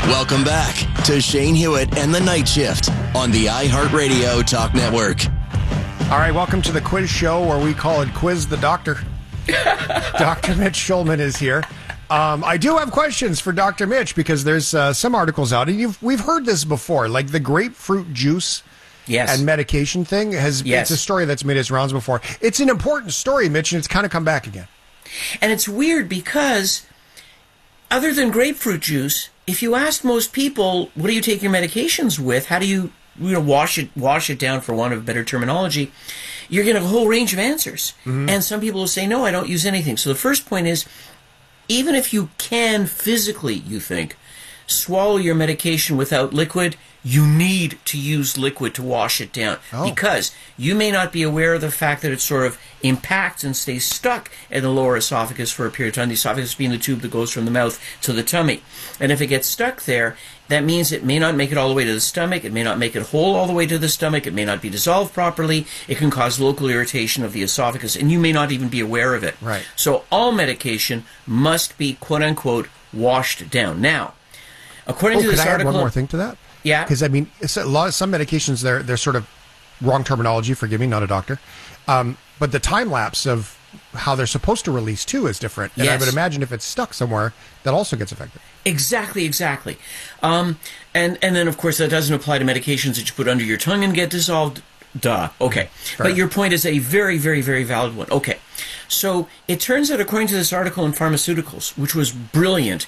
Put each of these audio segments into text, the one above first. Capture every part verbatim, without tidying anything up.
Welcome back to Shane Hewitt and the Night Shift on the iHeartRadio Talk Network. All right, welcome to the quiz show where we call it Quiz the Doctor. Doctor Mitch Schulman is here. Um, I do have questions for Doctor Mitch because there's uh, some articles out, and you've, we've heard this before, like the grapefruit juice yes. and medication thing. has yes. It's a story that's made its rounds before. It's an important story, Mitch, and it's kind of come back again. And it's weird because other than grapefruit juice, if you ask most people, what do you take your medications with? How do you, you know, wash it wash it down, for want of better terminology? You're going to have a whole range of answers. Mm-hmm. And some people will say, no, I don't use anything. So the first point is, even if you can physically, you think, swallow your medication without liquid, you need to use liquid to wash it down. Oh. Because you may not be aware of the fact that it sort of impacts and stays stuck in the lower esophagus for a period of time, the esophagus being the tube that goes from the mouth to the tummy. And if it gets stuck there, that means it may not make it all the way to the stomach, it may not make it whole all the way to the stomach, it may not be dissolved properly, it can cause local irritation of the esophagus, and you may not even be aware of it. Right. So all medication must be, quote-unquote, washed down. Now, according oh, to this could I article... add one more thing to that? Yeah. Because, I mean, it's a lot of some medications, they're, they're sort of wrong terminology, forgive me, not a doctor. Um, but the time lapse of how they're supposed to release, too, is different. And yes. I would imagine if it's stuck somewhere, that also gets affected. Exactly, exactly. Um, and, and then, of course, that doesn't apply to medications that you put under your tongue and get dissolved. Duh. Okay. Fair. But your point is a very, very, very valid one. Okay. So it turns out, according to this article in Pharmaceuticals, which was brilliant,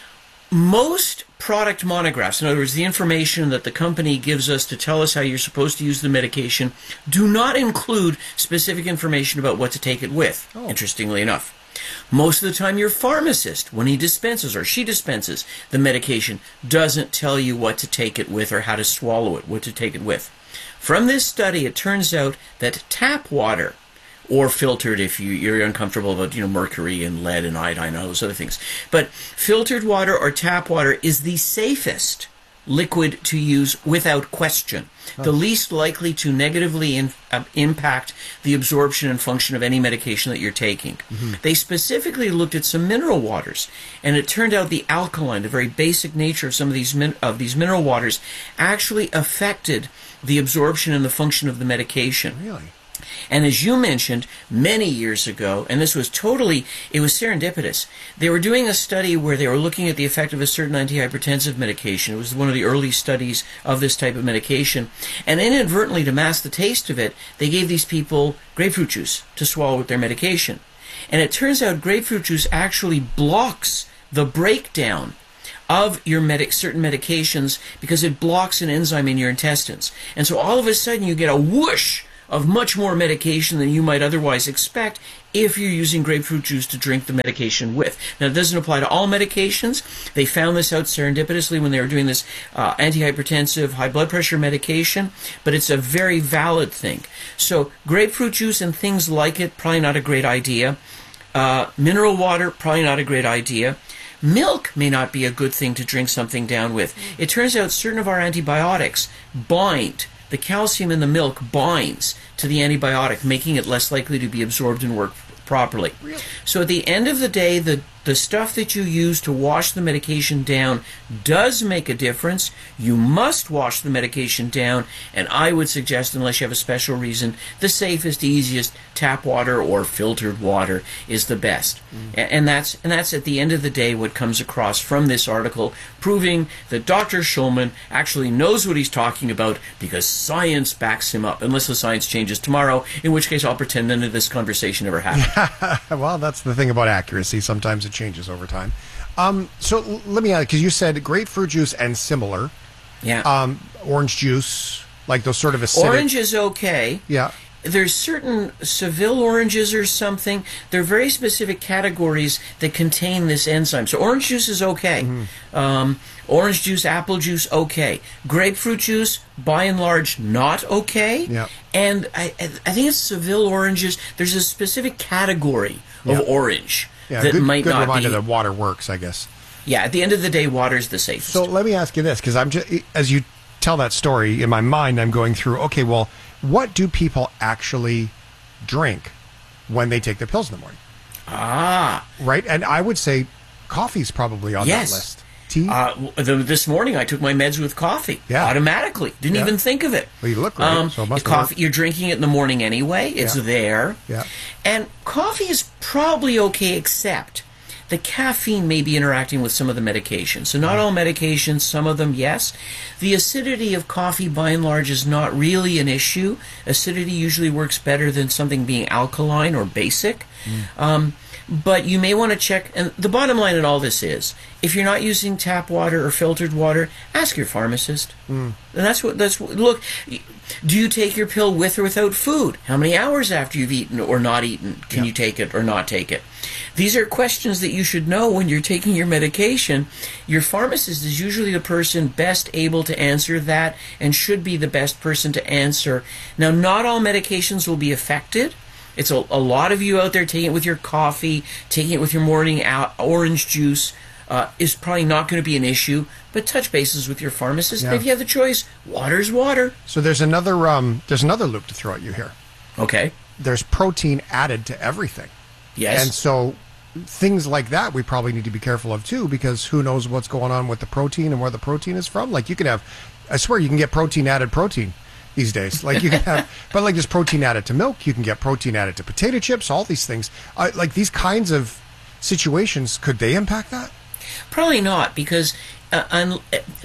most product monographs, in other words, the information that the company gives us to tell us how you're supposed to use the medication, do not include specific information about what to take it with, oh. interestingly enough. Most of the time, your pharmacist, when he dispenses or she dispenses the medication, doesn't tell you what to take it with or how to swallow it, what to take it with. From this study, it turns out that tap water, or filtered if you, you're uncomfortable about, you know, mercury and lead and iodine and all those other things. But filtered water or tap water is the safest liquid to use without question. Oh. The least likely to negatively in, uh, impact the absorption and function of any medication that you're taking. Mm-hmm. They specifically looked at some mineral waters, and it turned out the alkaline, the very basic nature of some of these min- of these mineral waters, actually affected the absorption and the function of the medication. Really? And as you mentioned, many years ago, and this was totally, it was serendipitous, they were doing a study where they were looking at the effect of a certain antihypertensive medication. It was one of the early studies of this type of medication. And inadvertently, to mask the taste of it, they gave these people grapefruit juice to swallow with their medication. And it turns out grapefruit juice actually blocks the breakdown of your medic certain medications because it blocks an enzyme in your intestines. And so all of a sudden you get a whoosh of much more medication than you might otherwise expect if you're using grapefruit juice to drink the medication with. Now, it doesn't apply to all medications. They found this out serendipitously when they were doing this uh, antihypertensive high blood pressure medication, but it's a very valid thing. So grapefruit juice and things like it, probably not a great idea. Uh, mineral water, probably not a great idea. Milk may not be a good thing to drink something down with. It turns out certain of our antibiotics bind. The calcium in the milk binds to the antibiotic, making it less likely to be absorbed and work properly. Really? So at the end of the day, the, the stuff that you use to wash the medication down does make a difference. You must wash the medication down, and I would suggest, unless you have a special reason, the safest, easiest tap water or filtered water is the best. Mm. And, and that's and that's at the end of the day what comes across from this article, proving that Doctor Schulman actually knows what he's talking about because science backs him up, unless the science changes tomorrow, in which case I'll pretend none of this conversation ever happened. Well, that's the thing about accuracy. Sometimes it changes over time. Um, so l- let me add, because you said grapefruit juice and similar. Yeah. Um, orange juice, like those sort of acidic. Orange is okay. Yeah. There's certain Seville oranges or something. There are very specific categories that contain this enzyme. So orange juice is okay. Mm-hmm. Um, orange juice, apple juice, okay. Grapefruit juice, by and large, not okay. Yeah. And I, I think it's Seville oranges. There's a specific category of yeah. orange yeah, that good, might good not reminder be. that water works, I guess. Yeah, at the end of the day, water's the safest. So let me ask you this, because I'm just, as you tell that story, in my mind, I'm going through, okay, well, what do people actually drink when they take their pills in the morning? Ah. Right? And I would say coffee's probably on yes. that list. tea? Uh, the, this morning I took my meds with coffee. Yeah. Automatically. Didn't Yeah. even think of it. Well, you look great, Um, so it must the have coffee, worked. you're drinking it in the morning anyway. It's Yeah. there. Yeah. And coffee is probably okay, except the caffeine may be interacting with some of the medications. So not all medications, some of them, yes. The acidity of coffee, by and large, is not really an issue. Acidity usually works better than something being alkaline or basic. Mm. Um, but you may want to check, and the bottom line in all this is, if you're not using tap water or filtered water, ask your pharmacist. Mm. And that's what, that's what, look, do you take your pill with or without food? How many hours after you've eaten or not eaten can Yeah. you take it or not take it? These are questions that you should know when you're taking your medication. Your pharmacist is usually the person best able to answer that and should be the best person to answer. Now, not all medications will be affected. It's a, a lot of you out there taking it with your coffee, taking it with your morning out, orange juice uh, is probably not going to be an issue, but touch bases with your pharmacist. Yeah. And if you have the choice, water's water. So there's another um, there's another loop to throw at you here. Okay. There's protein added to everything. Yes. And so things like that we probably need to be careful of too, because who knows what's going on with the protein and where the protein is from. Like you can have, I swear you can get protein added protein these days. Like you can have, but like there's protein added to milk. You can get protein added to potato chips, all these things. Uh, like these kinds of situations, could they impact that? Probably not, because uh, un-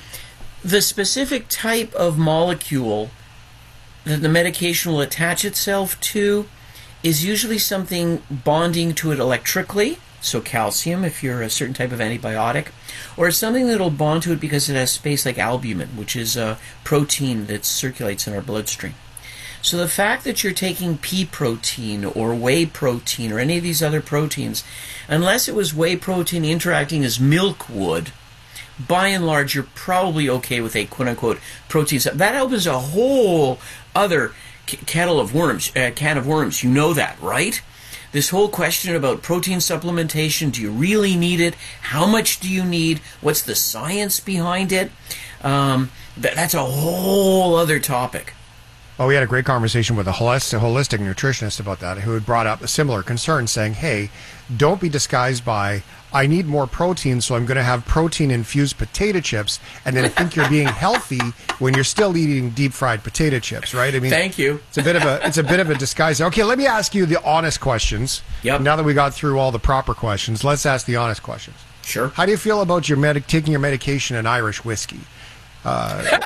the specific type of molecule that the medication will attach itself to is usually something bonding to it electrically, so calcium if you're a certain type of antibiotic, or it's something that will bond to it because it has space, like albumin, which is a protein that circulates in our bloodstream. So the fact that you're taking pea protein or whey protein or any of these other proteins, unless it was whey protein interacting as milk would, by and large, you're probably okay with a quote-unquote protein. That opens a whole other c- kettle of worms, uh, can of worms. You know that, right? This whole question about protein supplementation, do you really need it? How much do you need? What's the science behind it? Um, th- that's a whole other topic. Well, we had a great conversation with a holistic, holistic nutritionist about that, who had brought up a similar concern, saying, hey, don't be disguised by, I need more protein, so I'm going to have protein-infused potato chips, and then think you're being healthy when you're still eating deep-fried potato chips, right? I mean, Thank you. It's a bit of a it's a bit of a disguise. Okay, let me ask you the honest questions. Yep. Now that we got through all the proper questions, let's ask the honest questions. Sure. How do you feel about your medic taking your medication in Irish whiskey? Uh,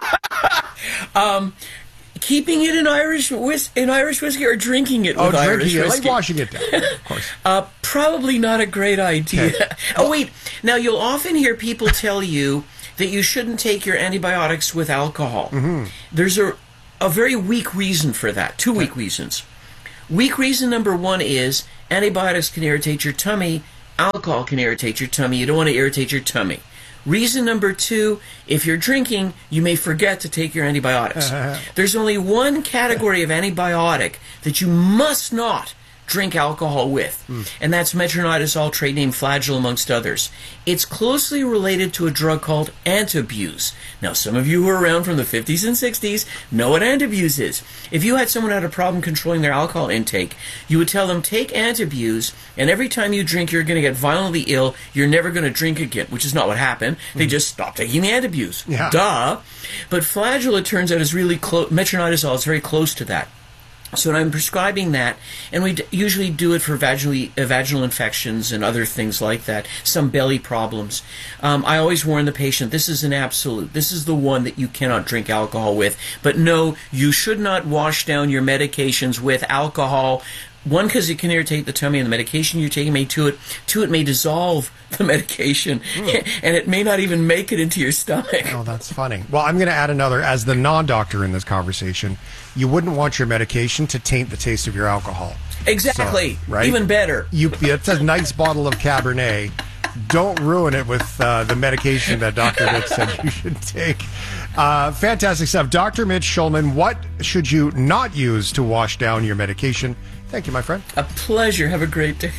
um, keeping it in Irish whis- in Irish whiskey or drinking it with oh, Irish drinking it, whiskey? like washing it down, of course. Uh, probably not a great idea. Okay. Oh, wait. Now, you'll often hear people tell you that you shouldn't take your antibiotics with alcohol. Mm-hmm. There's a, a very weak reason for that. Two weak reasons. Weak reason number one is antibiotics can irritate your tummy. Alcohol can irritate your tummy. You don't want to irritate your tummy. Reason number two, if you're drinking, you may forget to take your antibiotics. There's only one category of antibiotic that you must not drink alcohol with, mm. and that's metronidazole, trade name Flagyl, amongst others. It's closely related to a drug called Antabuse. Now, some of you who are around from the fifties and sixties know what Antabuse is. If you had someone who had a problem controlling their alcohol intake, you would tell them, take Antabuse, and every time you drink, you're going to get violently ill. You're never going to drink again, which is not what happened. Mm. They just stopped taking the Antabuse. Yeah. Duh. But Flagyl, it turns out, is really close. Metronidazole is very close to that. So I'm prescribing that, and we d- usually do it for vaginally, uh, vaginal infections and other things like that, some belly problems. Um, I always warn the patient, this is an absolute. This is the one that you cannot drink alcohol with. But no, you should not wash down your medications with alcohol. One, because it can irritate the tummy and the medication you're taking may to it. Two, it may dissolve the medication, mm. and it may not even make it into your stomach. Oh, that's funny. Well, I'm going to add another. As the non-doctor in this conversation, you wouldn't want your medication to taint the taste of your alcohol. Exactly. So, right? Even better. You, it's a nice bottle of Cabernet. Don't ruin it with uh, the medication that Doctor Mitch said you should take. Uh, fantastic stuff. Doctor Mitch Shulman, what should you not use to wash down your medication? Thank you, my friend. A pleasure. Have a great day.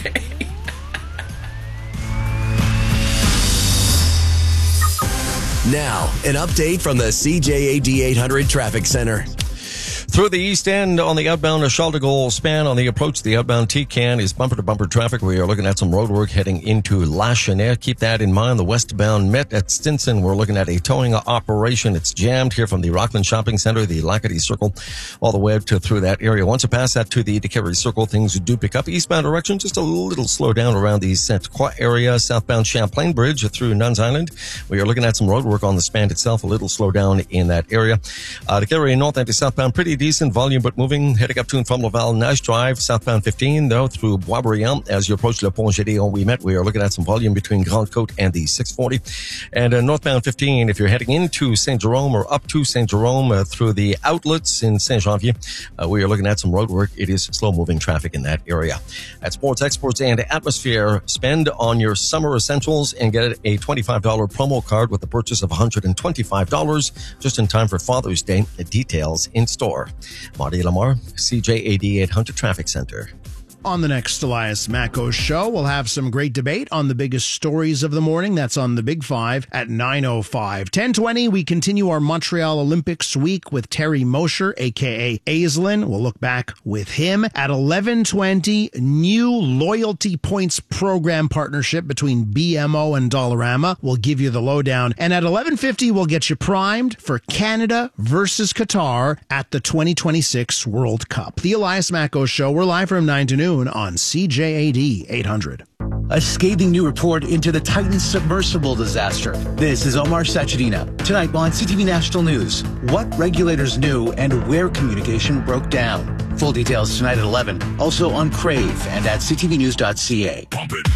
Now, an update from the C J A D eight hundred Traffic Center. Through the east end on the outbound Charles de Gaulle span on the approach to the outbound T-Can is bumper-to-bumper traffic. We are looking at some road work heading into La Chenette. Keep that in mind. The westbound Met at Stinson, we're looking at a towing operation. It's jammed here from the Rockland Shopping Center, the Lackady Circle, all the way up to through that area. Once you pass that to the DeCarry Circle, things do pick up. Eastbound direction, just a little slow down around the Sainte Croix area. Southbound Champlain Bridge through Nuns Island. We are looking at some road work on the span itself, a little slow down in that area. Uh, DeCarry North and southbound, pretty decent volume, but moving, heading up to and from Laval Nash Drive, southbound fifteen, though, through Boisbriand. As you approach Le Pont Gédéon, we met, we are looking at some volume between Grande Côte and the six forty. And uh, northbound fifteen, if you're heading into Saint Jerome or up to Saint Jerome uh, through the outlets in Saint Janvier, uh, we are looking at some road work. It is slow-moving traffic in that area. At Sports Exports and Atmosphere, spend on your summer essentials and get a twenty-five dollars promo card with the purchase of one hundred twenty-five dollars just in time for Father's Day. The details in store. Marty Lamar, C J A D eight hundred Traffic Center. On the next Elias Macos show, we'll have some great debate on the biggest stories of the morning. That's on the Big Five at nine oh five. ten twenty, we continue our Montreal Olympics week with Terry Mosher, a k a. Aislinn. We'll look back with him. At eleven twenty, new loyalty points program partnership between B M O and Dollarama. We'll give you the lowdown. And at eleven fifty, we'll get you primed for Canada versus Qatar at the twenty twenty-six World Cup. The Elias Macos show, we're live from nine to noon on C J A D eight hundred. A scathing new report into the Titan submersible disaster. This is Omar Sachedina. Tonight on C T V National News, what regulators knew and where communication broke down. Full details tonight at eleven. Also on Crave and at c t v news dot c a.